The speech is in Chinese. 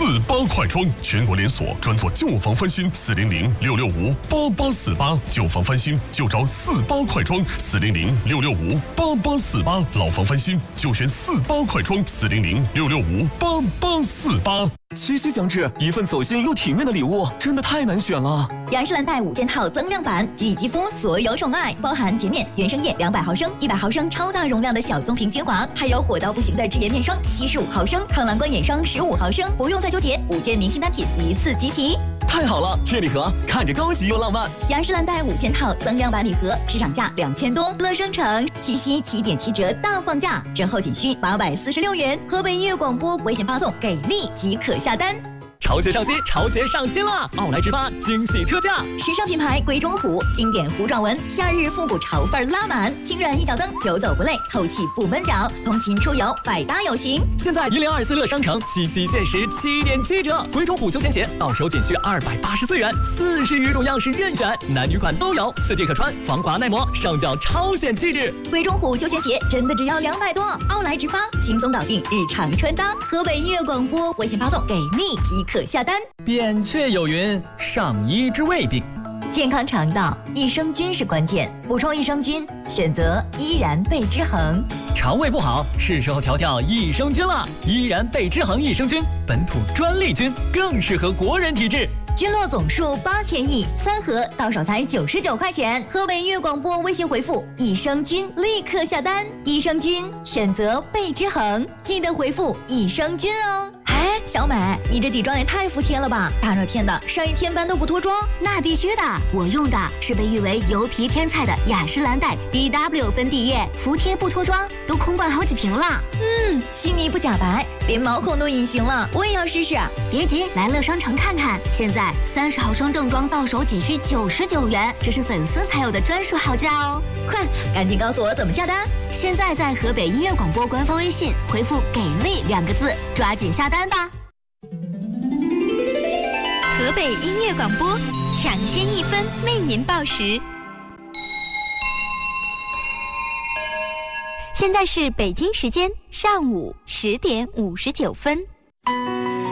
48快装，全国连锁，专做旧房翻新，400-665-8848，旧房翻新就找48快装，400-665-8848，老房翻新就选48快装，400-665-8848。 七夕将至，一份走心又体面的礼物真的太难选了。 雅诗兰黛5件套增量版，给予肌肤所有宠爱，包含洁面、原生液200毫升、100毫升超大容量的小棕瓶精华，还有火到不行的智颜面霜75毫升、抗蓝光眼霜15毫升，不用再纠结，5件明星单品一次集齐。 太好了，这礼盒看着高级又浪漫。 雅诗兰黛5件套增量版礼盒，市场价2000多，乐商城七夕7.7折大放价，折后仅需846元。河北音乐广播微信发送给力即可下单。 潮鞋上新，潮鞋上新了！奥莱直发惊喜特价， 时尚品牌鬼冢虎经典糊状纹，夏日复古潮范拉满，轻软一脚蹬，久走不累，透气不闷脚，通勤出游百搭有型。 现在1024乐商城七夕限时7.7折，鬼冢虎休闲鞋到手仅需284元，40余种样式任选，男女款都有，4季可穿，防滑耐磨，上脚超显气质。 鬼冢虎休闲鞋真的只要200多，奥莱直发轻松搞定日常穿搭。河北音乐广播微信发送给力即可下单。 扁鹊有云：上医之未病。 健康肠道，益生菌是关键，补充益生菌，选择依然贝之恒。 肠胃不好，是时候调调益生菌了。依然贝之恒益生菌，本土专利菌，更适合国人体质。 菌落总数8000亿，3盒到手才99块钱。河北音乐广播微信回复益生菌，立刻下单。益生菌选择贝之恒，记得回复益生菌哦。哎，小美，你这底妆也太服帖了吧！大热天的，上一天班都不脱妆？ 那必须的，我用的是被誉为油皮天菜的雅诗兰黛 BW 粉底液，服帖不脱妆，都空灌好几瓶了。 细腻不假白，连毛孔都隐形了，我也要试试。 别急，来乐商城看看，现在30毫升正装到手仅需99元，这是粉丝才有的专属好价哦！ 快，赶紧告诉我怎么下单！ 现在在河北音乐广播官方微信回复“给力”2个字，抓紧下单吧！ 河北音乐广播，抢先1分为您报时。现在是北京时间上午10点59分。